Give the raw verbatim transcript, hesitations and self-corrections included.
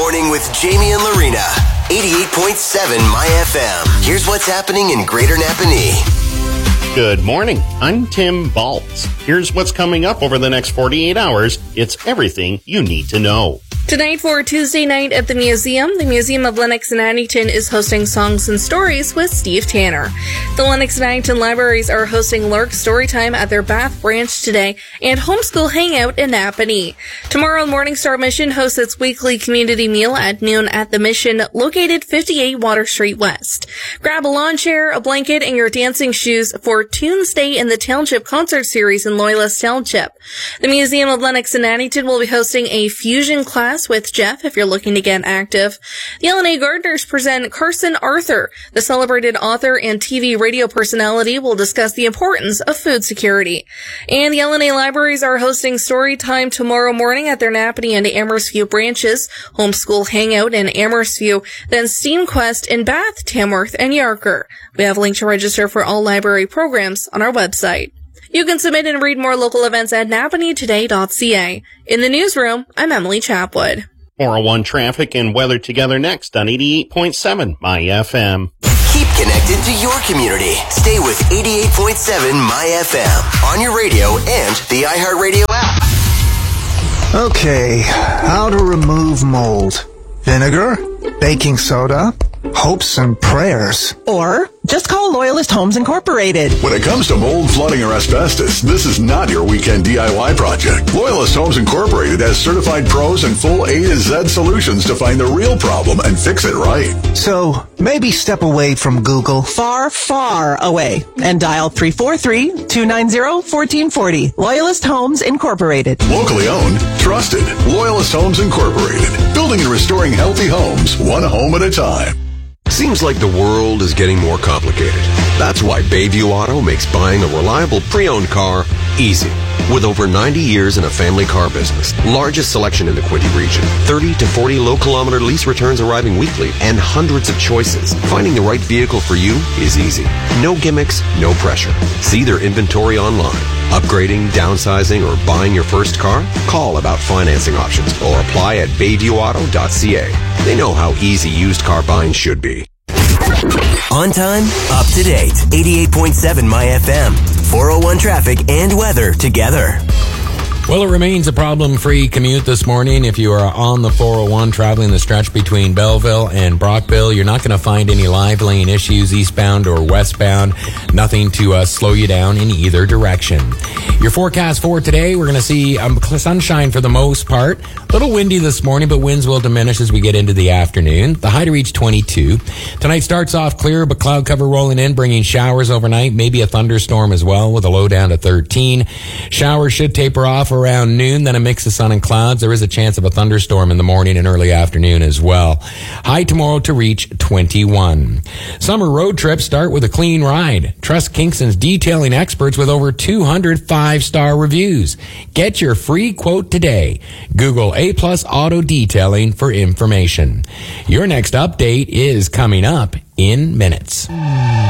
Morning with Jamie and Lorena. eighty-eight point seven My F M. Here's what's happening in Greater Napanee. Good morning. I'm Tim Baltz. Here's what's coming up over the next forty-eight hours. It's everything you need to know. Tonight for Tuesday night at the museum, the Museum of Lennox and Addington is hosting Songs and Stories with Steve Tanner. The Lennox and Addington libraries are hosting Lark Storytime at their Bath branch today and Homeschool Hangout in Napanee. Tomorrow, Morningstar Mission hosts its weekly community meal at noon at the Mission, located fifty-eight Water Street West. Grab a lawn chair, a blanket, and your dancing shoes for Tuesday in the Township Concert Series in Loyalist Township. The Museum of Lennox and Addington will be hosting a fusion class with Jeff if you're looking to get active. The L N A Gardeners present Carson Arthur. The celebrated author and T V radio personality will discuss the importance of food security. And the L N A Libraries are hosting Story Time tomorrow morning at their Napanee and Amherstview branches, Homeschool Hangout in Amherstview, then SteamQuest in Bath, Tamworth, and Yarker. We have a link to register for all library programs on our website. You can submit and read more local events at napanee today dot c a. In the newsroom, I'm Emily Chapwood. four oh one traffic and weather together next on eighty-eight point seven My F M. Keep connected to your community. Stay with eighty-eight point seven My F M on your radio and the iHeartRadio app. Okay, how to remove mold. Vinegar, baking soda, hopes and prayers. Or just call Loyalist Homes Incorporated. When it comes to mold, flooding, or asbestos, this is not your weekend D I Y project. Loyalist Homes Incorporated has certified pros and full A to Z solutions to find the real problem and fix it right. So, maybe step away from Google. Far, far away. And dial three four three, two nine zero, one four four zero. Loyalist Homes Incorporated. Locally owned, trusted. Loyalist Homes Incorporated. Building and restoring healthy homes, one home at a time. Seems like the world is getting more complicated. That's why Bayview Auto makes buying a reliable pre-owned car easy. With over ninety years in a family car business, largest selection in the Quinte region, thirty to forty low-kilometer lease returns arriving weekly, and hundreds of choices, finding the right vehicle for you is easy. No gimmicks, no pressure. See their inventory online. Upgrading, downsizing, or buying your first car? Call about financing options or apply at bayview auto dot c a. They know how easy used car buying should be. On time, up to date. eighty-eight point seven My F M. four oh one traffic and weather together. Well, it remains a problem-free commute this morning. If you are on the four oh one traveling the stretch between Belleville and Brockville, you're not going to find any live lane issues eastbound or westbound. Nothing to uh, slow you down in either direction. Your forecast for today, we're going to see um, sunshine for the most part. A little windy this morning, but winds will diminish as we get into the afternoon. The high to reach twenty-two. Tonight starts off clear, but cloud cover rolling in, bringing showers overnight, maybe a thunderstorm as well, with a low down to thirteen. Showers should taper off around noon, then a mix of sun and clouds. There is a chance of a thunderstorm in the morning and early afternoon as well. High tomorrow to reach twenty-one. Summer road trips start with a clean ride. Trust Kingston's detailing experts with over two hundred five-star reviews. Get your free quote today. Google A Plus Auto Detailing for information. Your next update is coming up in minutes.